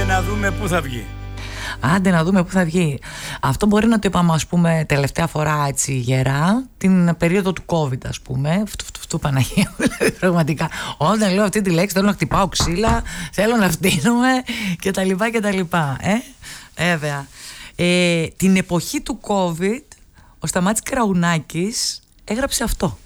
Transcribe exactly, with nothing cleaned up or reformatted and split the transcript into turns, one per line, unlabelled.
Άντε να δούμε πού θα βγει.
Άντε να δούμε πού θα βγει. Αυτό μπορεί να το είπαμε, ας πούμε, τελευταία φορά έτσι γερά, την περίοδο του COVID, ας πούμε. Φτου Παναγία, δηλαδή πραγματικά. Όταν λέω αυτή τη λέξη θέλω να χτυπάω ξύλα, θέλω να φτύνουμε κτλ. κτλ. Ε, βέβαια. Ε, την εποχή του COVID, ο Σταμάτης Κραουνάκης έγραψε αυτό.